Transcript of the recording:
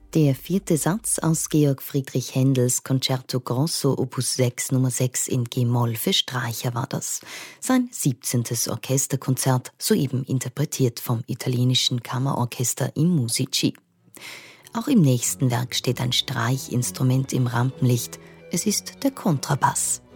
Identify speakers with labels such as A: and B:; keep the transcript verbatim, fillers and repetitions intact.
A: Der vierte Satz aus Georg Friedrich Händels Concerto Grosso Opus sechs Nummer sechs in G-Moll für Streicher war das. Sein siebzehntes Orchesterkonzert, soeben interpretiert vom italienischen Kammerorchester I Musici. Auch im nächsten Werk steht ein Streichinstrument im Rampenlicht. Es ist der Kontrabass.